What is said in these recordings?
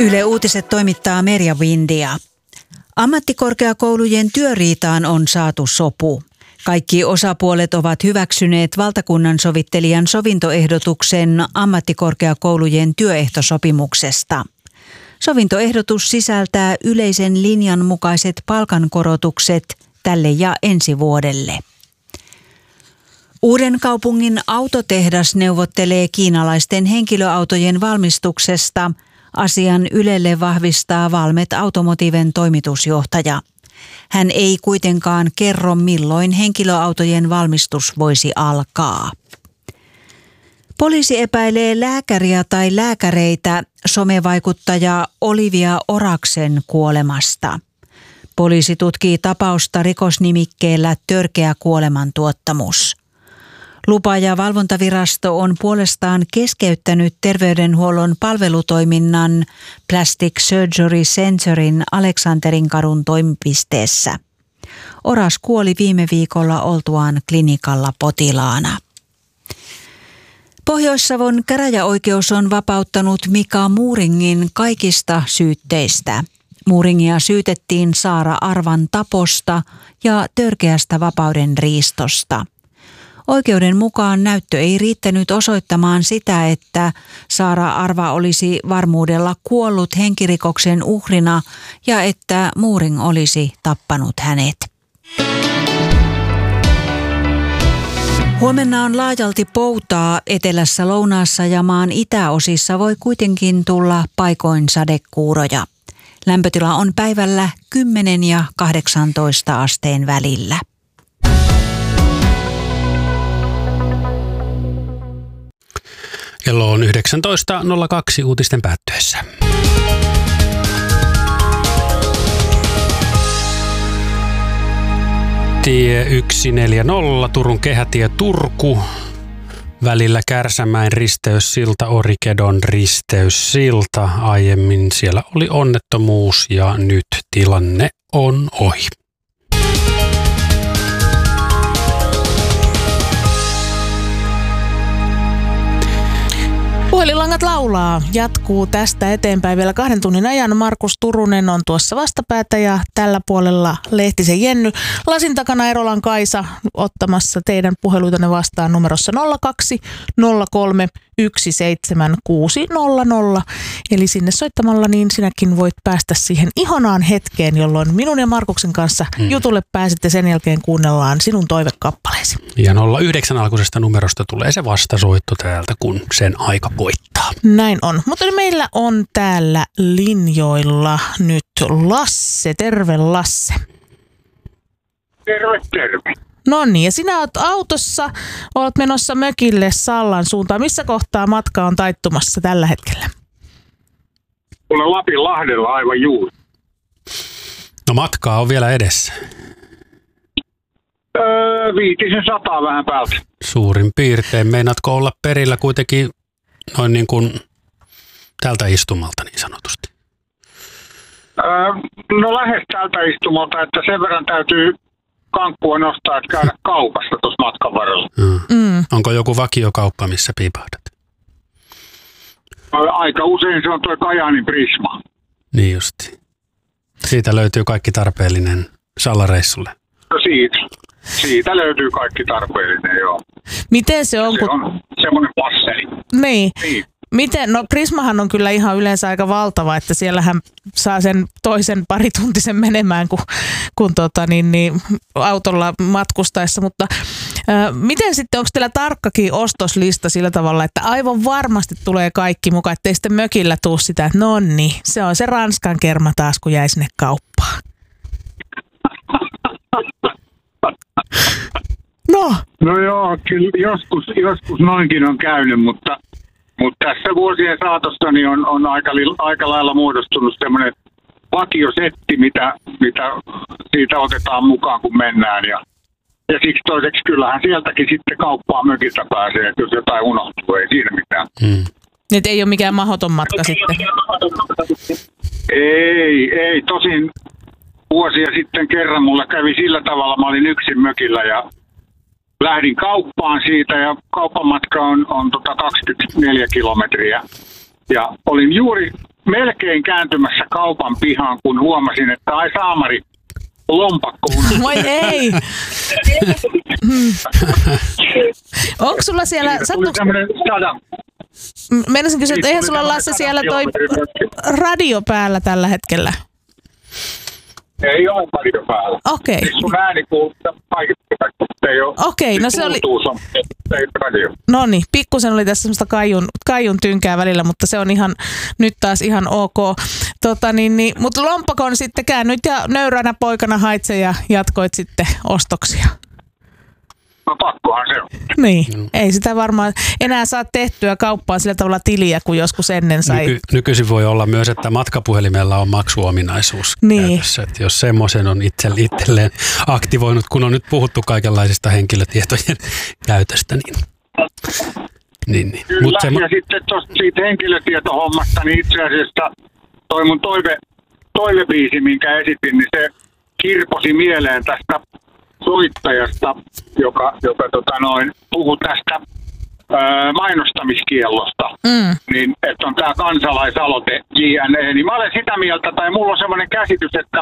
Yle Uutiset toimittaa Merja Windia. Ammattikorkeakoulujen työriitaan on saatu sopu. Kaikki osapuolet ovat hyväksyneet valtakunnansovittelijan sovintoehdotuksen ammattikorkeakoulujen työehtosopimuksesta. Sovintoehdotus sisältää yleisen linjan mukaiset palkankorotukset tälle ja ensi vuodelle. Uudenkaupungin autotehdas neuvottelee kiinalaisten henkilöautojen valmistuksesta. Asian Ylelle vahvistaa Valmet Automotiven toimitusjohtaja. Hän ei kuitenkaan kerro, milloin henkilöautojen valmistus voisi alkaa. Poliisi epäilee lääkäriä tai lääkäreitä somevaikuttaja Olivia Oraksen kuolemasta. Poliisi tutkii tapausta rikosnimikkeellä törkeä kuolemantuottamus. Lupa- ja valvontavirasto on puolestaan keskeyttänyt terveydenhuollon palvelutoiminnan Plastic Surgery Centerin Aleksanterinkadun toimipisteessä. Oras kuoli viime viikolla oltuaan klinikalla potilaana. Pohjois-Savon käräjäoikeus on vapauttanut Mika Muuringin kaikista syytteistä. Muuringia syytettiin Saara Arvan taposta ja törkeästä vapauden riistosta. Oikeuden mukaan näyttö ei riittänyt osoittamaan sitä, että Saara Arva olisi varmuudella kuollut henkirikoksen uhrina ja että Muuring olisi tappanut hänet. Huomenna on laajalti poutaa. Etelässä, lounaassa ja maan itäosissa voi kuitenkin tulla paikoin sadekuuroja. Lämpötila on päivällä 10 ja 18 asteen välillä. Kello on 19.02 uutisten päättyessä. Tie 140 Turun kehätie Turku. Välillä Kärsämäen risteyssilta, Orikedon risteyssilta. Aiemmin siellä oli onnettomuus ja nyt tilanne on ohi. Puhelinlangat laulaa. Jatkuu tästä eteenpäin vielä 2 tunnin ajan. Markus Turunen on tuossa vastapäätä ja tällä puolella Lehtisen Jenny. Lasin takana Erolan Kaisa ottamassa teidän puheluitanne vastaan numerossa 02 03 17600. Eli sinne soittamalla niin sinäkin voit päästä siihen ihanaan hetkeen, jolloin minun ja Markuksen kanssa jutulle pääset ja sen jälkeen kuunnellaan sinun toivekappaleesi. Ja 09 alkuisesta numerosta tulee se vastasoitto täältä, kun sen aika koittaa. Näin on. Mutta meillä on täällä linjoilla nyt Lasse. Terve Lasse. Terve, terve. No niin, ja sinä olet autossa, olet menossa mökille Sallan suuntaan. Missä kohtaa matka on taittumassa tällä hetkellä? Olen Lapinlahdella aivan juuri. No matkaa on vielä edessä. 500 vähän päältä. Suurin piirtein. Meinaatko olla perillä kuitenkin noin niin kuin tältä istumalta niin sanotusti? No lähes tältä istumalta, että sen verran täytyy kankkua nostaa, että käydä kaupassa tuossa matkan varrella. Onko joku vakiokauppa, missä piipahdat? Aika usein se on tuo Kajaanin Prisma. Niin justi. Siitä löytyy kaikki tarpeellinen Sallareissulle. No siitä löytyy kaikki tarpeellinen, joo. Miten se on? Se on semmoinen passeli. Niin. Miten? No Prismahan on kyllä ihan yleensä aika valtava, että siellähän saa sen toisen parituntisen menemään kun autolla matkustaessa, mutta miten sitten, onko teillä tarkkakin ostoslista sillä tavalla, että aivan varmasti tulee kaikki mukaan, ettei sitten mökillä tuu sitä, että no niin, se on se Ranskan kerma taas, kun jäi sinne kauppaan. No joo, kyllä joskus noinkin on käynyt, mutta tässä vuosien saatossa niin on aika lailla muodostunut semmoinen vakiosetti, mitä siitä otetaan mukaan, kun mennään. Ja siksi toiseksi kyllähän sieltäkin sitten kauppaa mökiltä pääsee, että jos jotain unohtuu, ei siinä mitään. Nyt ei ole mikään mahdoton matka sitten. Ei. Tosin vuosia sitten kerran mulla kävi sillä tavalla, mä olin yksin mökillä ja lähdin kauppaan siitä ja kauppamatka on 24 kilometriä. Ja olin juuri melkein kääntymässä kaupan pihaan, kun huomasin, että ai saamari, lompakko. Voi ei. Onko sulla siellä... Tuli tämmöinen 100. Meinasin kysyä, että eihän sulla, Lasse, siellä toi radio päällä tällä hetkellä? Ei ole radio päällä. Okei. Siis sun ääni kuuluu kaikista. Okei, no se oli... radio. No niin, pikkusen oli tässä semmoista kaijun tynkää välillä, mutta se on ihan nyt taas ihan ok. Mutta lompakon sitten käännyt ja nöyränä poikana haitse ja jatkoit sitten ostoksia. No pakkohan se on. Niin, ei sitä varmaan enää saa tehtyä kauppaa sillä tavalla tiliä kuin joskus ennen sai. Nykyisin voi olla myös, että matkapuhelimella on maksuominaisuus käytössä. Että jos semmoisen on itselleen aktivoinut, kun on nyt puhuttu kaikenlaisista henkilötietojen käytöstä, niin. Kyllä, ja sitten siitä henkilötietohommasta, niin itse asiassa toi mun toivebiisi, minkä esitin, niin se kirposi mieleen tästä soittajasta, joka puhui tästä mainostamiskiellosta, niin että on tämä kansalaisaloite JNE, niin mä olen sitä mieltä, tai mulla on sellainen käsitys, että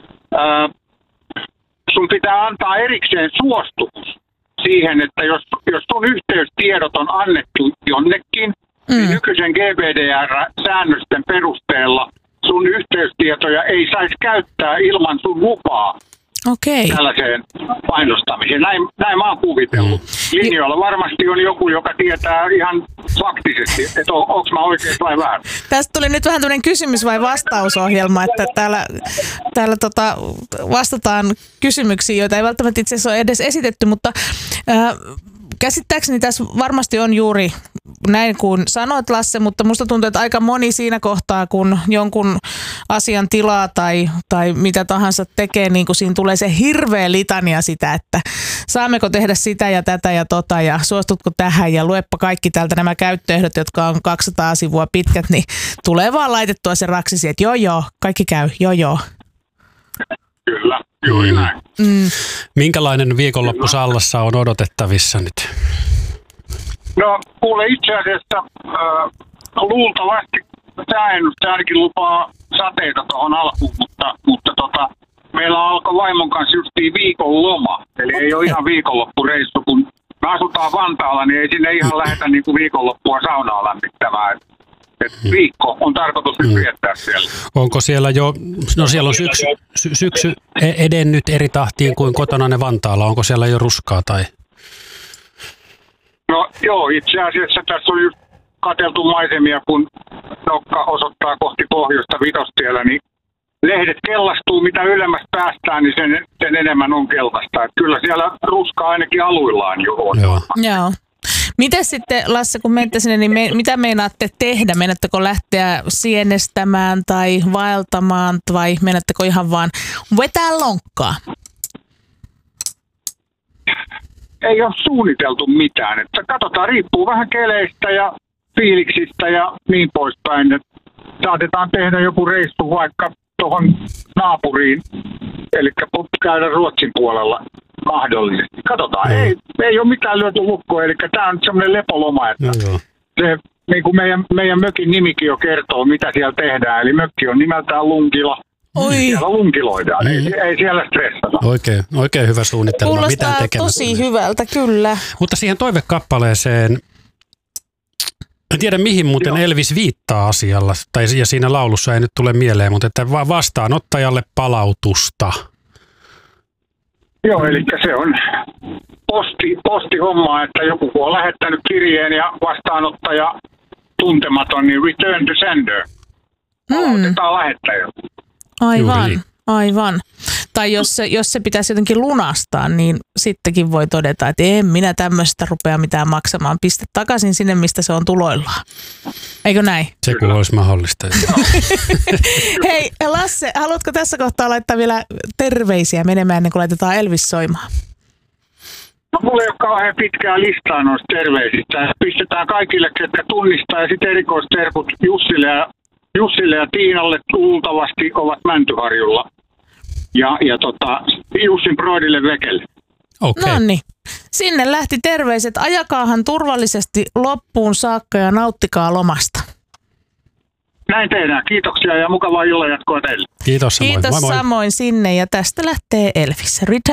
sun pitää antaa erikseen suostumus siihen, että jos sun yhteystiedot on annettu jonnekin, niin nykyisen GDPR-säännösten perusteella sun yhteystietoja ei saisi käyttää ilman sun lupaa. Okei. Tällaiseen mainostamiseen. Näin mä oon kuvitellut. Linjoilla varmasti on joku, joka tietää ihan faktisesti, että onko mä oikein vai väärin. Tästä tuli nyt vähän tämmöinen kysymys- vai vastausohjelma, että täällä vastataan kysymyksiin, joita ei välttämättä itse asiassa ole edes esitetty, mutta käsittääkseni tässä varmasti on juuri näin kuin sanoit, Lasse, mutta musta tuntuu, että aika moni siinä kohtaa, kun jonkun asian tilaa tai mitä tahansa tekee, niin kun siinä tulee se hirveä litania sitä, että saammeko tehdä sitä ja tätä ja tota ja suostutko tähän ja luepa kaikki täältä nämä käyttöehdot, jotka on 200 sivua pitkät, niin tulee vaan laitettua se raksisi, että joo, kaikki käy, joo. Kyllä, juuri näin. Minkälainen viikonloppu Sallassa on odotettavissa nyt? No, kuule itse asiassa luultavasti sääennuste ainakin lupaa sateita tuohon alkuun, mutta meillä alkoi vaimon kanssa justiin viikon loma. Eli ei ole ihan viikonloppureissu, kun me asutaan Vantaalla, niin ei sinne ihan lähetä niin kuin viikonloppua saunaa lämmittämään. Et viikko on tarkoitus nyt viettää siellä. Onko siellä jo, no siellä on syksy edennyt eri tahtiin kuin kotona ne Vantaalla. Onko siellä jo ruskaa tai? No joo, itse asiassa tässä on just katseltu maisemia, kun nokka osoittaa kohti pohjoista Vitostiellä, niin lehdet kellastuu, mitä ylemmäs päästään, niin sen enemmän on keltaista. Et kyllä siellä ruskaa ainakin aluillaan jo on. Joo. Miten sitten, Lasse, kun menette sinne, niin mitä meinaatte tehdä? Meinaatteko lähteä sienestämään tai vaeltamaan vai meinaatteko ihan vaan vetää lonkkaa? Ei ole suunniteltu mitään. Että katsotaan, riippuu vähän keleistä ja fiiliksistä ja niin poispäin. Että saatetaan tehdä joku reissu vaikka tuohon naapuriin, eli käydä Ruotsin puolella mahdollisesti. Katsotaan, ei ole mitään lyöty lukkoa, eli tämä on semmoinen lepoloma, että se, niin kuin meidän mökin nimikin jo kertoo, mitä siellä tehdään. Eli mökki on nimeltään Lunkila. Siellä lunkiloidaan, ei siellä stressata. Oikein hyvä suunnitelma. Kuulostaa tosi hyvältä, kyllä. Mutta siihen toivekappaleeseen, en tiedä mihin muuten Elvis viittaa asialla, ja siinä laulussa ei nyt tule mieleen, mutta että vastaanottajalle palautusta. Joo, eli se on postihomma, että joku kun on lähettänyt kirjeen ja vastaanottaja tuntematon, niin return to sender. Palautetaan lähettäjältä. Aivan. Tai jos se pitäisi jotenkin lunastaa, niin sittenkin voi todeta, että en minä tämmöistä rupea mitään maksamaan. Pistä takaisin sinne, mistä se on tuloillaan. Eikö näin? Se kun olisi mahdollista. Hei Lasse, haluatko tässä kohtaa laittaa vielä terveisiä menemään ennen kuin laitetaan Elvis soimaan? No, mulla ei ole kauhean pitkää listaa noista terveisistä. Pistetään kaikille, ketkä tunnistaa, ja sitten erikoisterkut Jussille ja Tiinalle luultavasti ovat Mäntyharjulla. Ja Jussin broidille Vekelle. Okay. Noniin. Sinne lähti terveiset. Ajakaahan turvallisesti loppuun saakka ja nauttikaa lomasta. Näin tehdään. Kiitoksia ja mukavaa illanjatkoa teille. Kiitos samoin. Kiitos moi moi. samoin sinne ja tästä lähtee Elvis.